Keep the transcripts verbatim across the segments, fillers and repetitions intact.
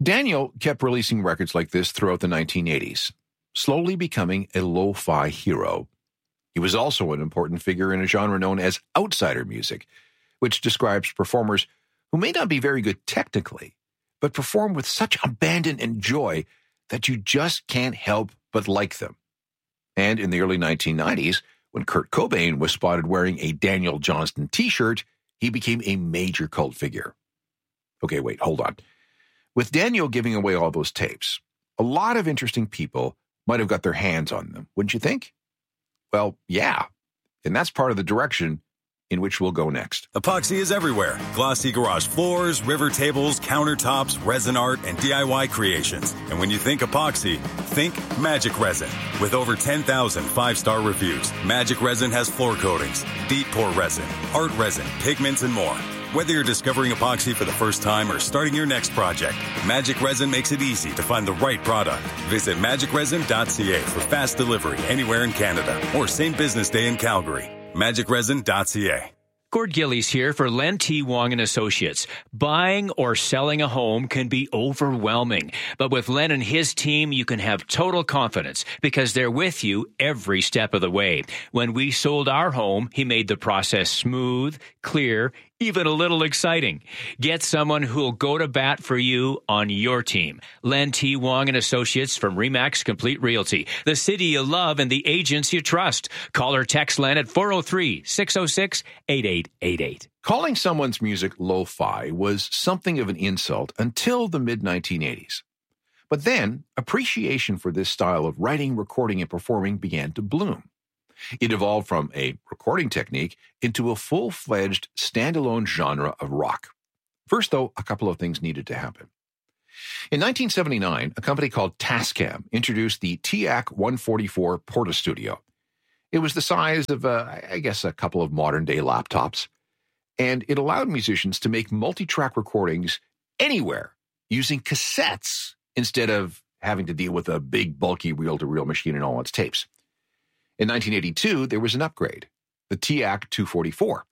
Daniel kept releasing records like this throughout the nineteen eighties, slowly becoming a lo-fi hero. He was also an important figure in a genre known as outsider music, which describes performers who may not be very good technically, but perform with such abandon and joy that you just can't help but like them. And in the early nineteen nineties, when Kurt Cobain was spotted wearing a Daniel Johnston t-shirt, he became a major cult figure. Okay, wait, hold on. With Daniel giving away all those tapes, a lot of interesting people might have got their hands on them, wouldn't you think? Well, yeah, and that's part of the direction in which we'll go next. Epoxy is everywhere. Glossy garage floors, river tables, countertops, resin art, and D I Y creations. And when you think epoxy, think Magic Resin. With over ten thousand five-star reviews, Magic Resin has floor coatings, deep pour resin, art resin, pigments, and more. Whether you're discovering epoxy for the first time or starting your next project, Magic Resin makes it easy to find the right product. Visit magic resin dot c a for fast delivery anywhere in Canada or same business day in Calgary. magic resin dot c a. Gord Gillies here for Len T. Wong and Associates. Buying or selling a home can be overwhelming, but with Len and his team, you can have total confidence because they're with you every step of the way. When we sold our home, he made the process smooth, clear, even a little exciting. Get someone who'll go to bat for you on your team. Len T. Wong and Associates from Remax Complete Realty, the city you love and the agents you trust. Call or text Len at four oh three, six oh six, eight eight eight eight. Calling someone's music lo-fi was something of an insult until the mid nineteen eighties. But then, appreciation for this style of writing, recording, and performing began to bloom. It evolved from a recording technique into a full-fledged standalone genre of rock. First, though, a couple of things needed to happen. In nineteen seventy-nine, a company called Tascam introduced the T A C one forty-four Portastudio. It was the size of, uh, I guess, a couple of modern-day laptops, and it allowed musicians to make multi-track recordings anywhere using cassettes instead of having to deal with a big, bulky reel-to-reel machine and all its tapes. In nineteen eighty-two, there was an upgrade, the T A C two forty-four.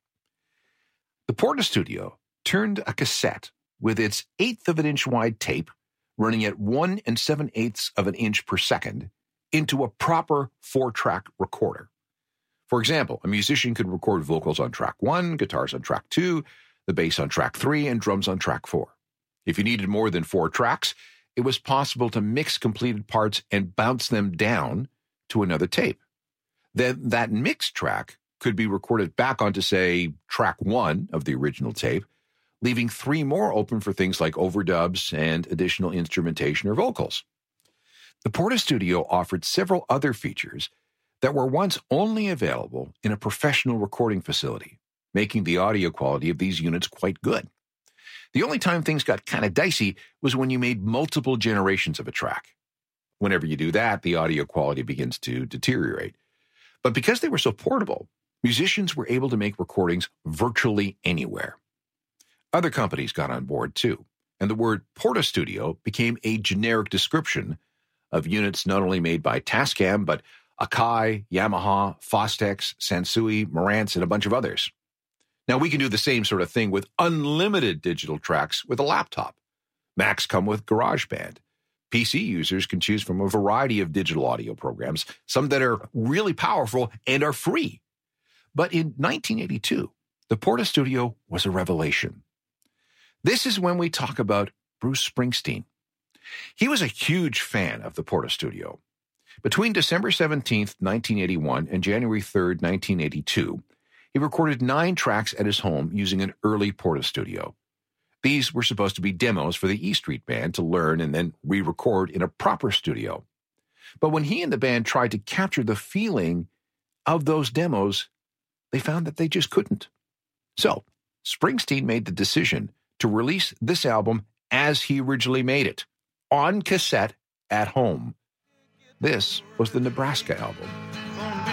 The Portastudio turned a cassette with its eighth of an inch wide tape running at one and seven eighths of an inch per second into a proper four-track recorder. For example, a musician could record vocals on track one, guitars on track two, the bass on track three, and drums on track four. If you needed more than four tracks, it was possible to mix completed parts and bounce them down to another tape. Then that mixed track could be recorded back onto, say, track one of the original tape, leaving three more open for things like overdubs and additional instrumentation or vocals. The Portastudio offered several other features that were once only available in a professional recording facility, making the audio quality of these units quite good. The only time things got kind of dicey was when you made multiple generations of a track. Whenever you do that, the audio quality begins to deteriorate. But because they were so portable, musicians were able to make recordings virtually anywhere. Other companies got on board too, and the word Portastudio became a generic description of units not only made by Tascam, but Akai, Yamaha, Fostex, Sansui, Marantz, and a bunch of others. Now, we can do the same sort of thing with unlimited digital tracks with a laptop. Macs come with GarageBand. P C users can choose from a variety of digital audio programs, some that are really powerful and are free. But in nineteen eighty-two, the Portastudio was a revelation. This is when we talk about Bruce Springsteen. He was a huge fan of the Portastudio. Between December seventeenth, nineteen eighty-one and January third, nineteen eighty-two, he recorded nine tracks at his home using an early Portastudio. These were supposed to be demos for the E Street Band to learn and then re-record in a proper studio. But when he and the band tried to capture the feeling of those demos, they found that they just couldn't. So, Springsteen made the decision to release this album as he originally made it, on cassette at home. This was the Nebraska album.